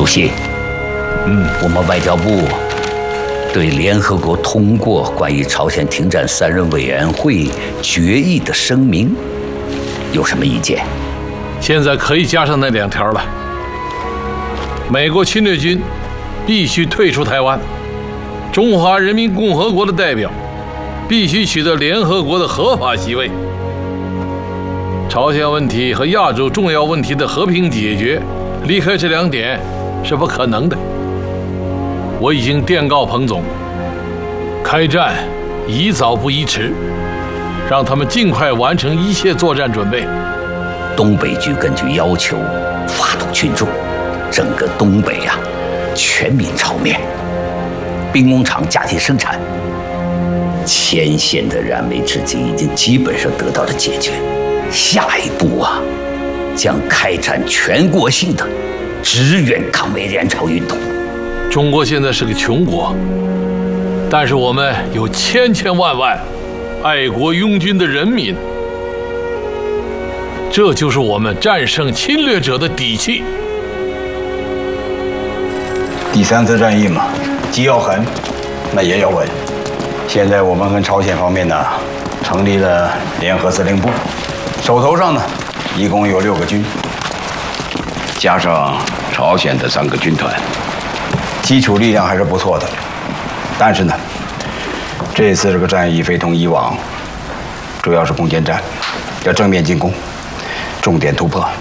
主席，我们外交部对联合国通过关于朝鲜停战3人委员会决议的声明有什么意见？ 现在可以加上那2条了。美国侵略军必须退出台湾，中华人民共和国的代表必须取得联合国的合法席位。朝鲜问题和亚洲重要问题的和平解决，离开这2点是不可能的。我已经电告彭总，开战宜早不宜迟，让他们尽快完成一切作战准备。 东北局根据要求发动群众，整个东北全民炒面，兵工厂加紧生产，前线的燃眉之急已经基本上得到了解决。下一步将开展全国性的支援抗美援朝运动。 中国现在是个穷国，但是我们有千千万万爱国拥军的人民，这就是我们战胜侵略者的底气。 第3次战役嘛，既要狠，那也要稳。现在我们跟朝鲜方面呢，成立了联合司令部，手头上呢，一共有6个军，加上朝鲜的3个军团，基础力量还是不错的。但是呢，这次这个战役非同以往，主要是攻坚战，要正面进攻，重点突破。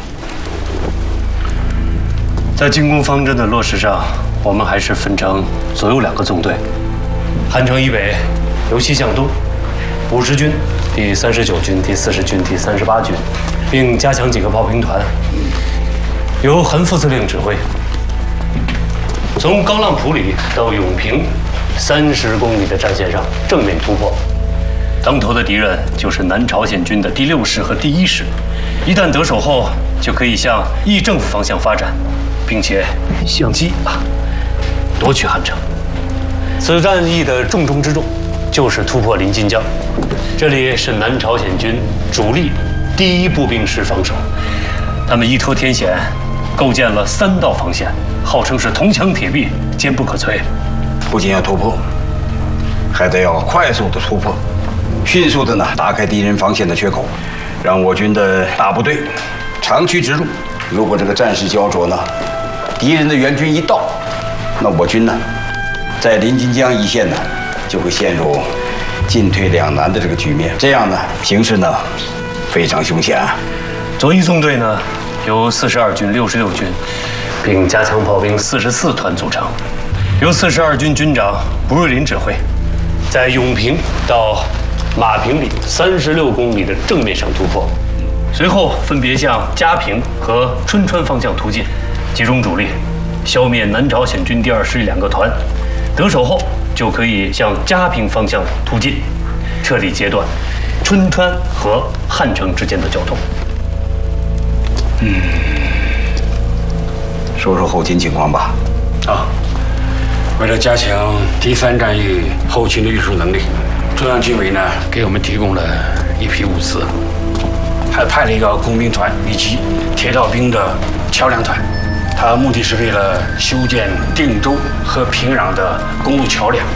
在进攻方针的落实上，我们还是分成左右2个纵队，汉城以北由西向东，50军、第39军、第40军、第38军，并加强几个炮兵团，由韩副司令指挥。从高浪浦里到永平30公里的战线上正面突破，当头的敌人就是南朝鲜军的第6师和第1师。一旦得手后，就可以向议政府方向发展，并且相机夺取汉城。此战役的重中之重就是突破临津江，这里是南朝鲜军主力第1步兵师防守，他们依托天险，构建了3道防线，号称是铜墙铁壁，坚不可摧。 不仅要突破，还得要快速的突破，迅速的打开敌人防线的缺口，让我军的大部队长驱直入。如果这个战事焦灼呢，敌人的援军一到，那我军呢，在临津江一线呢，就会陷入进退两难的这个局面。这样呢，形势呢非常凶险。 左翼纵队呢，由42军、66军，并加强炮兵44团组成，由42军军长卜瑞麟指挥，在永平到马平里36公里的正面上突破，随后分别向嘉平和春川方向突进，集中主力，消灭南朝鲜军第2师2个团。得手后，就可以向嘉平方向突进，彻底截断春川和汉城之间的交通。 说说后勤情况吧。 为了加强第3战役后勤的运输能力，中央军委呢给我们提供了一批物资，还派了一个工兵团以及铁道兵的桥梁团。它目的是为了修建定州和平壤的公路桥梁，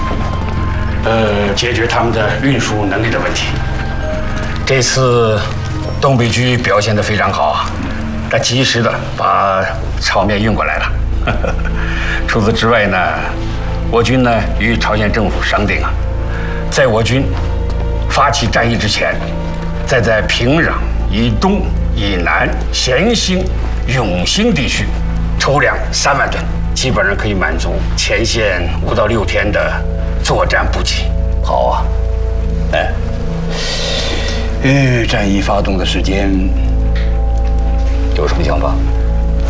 解决他们的运输能力的问题。这次东北局表现得非常好，它及时的把炒面运过来了。除此之外呢，我军呢与朝鲜政府商定在我军发起战役之前，在平壤以东、以南、咸兴、永兴地区筹粮3万吨，基本上可以满足前线5到6天的作战补给。 好啊，战役发动的时间有什么想法？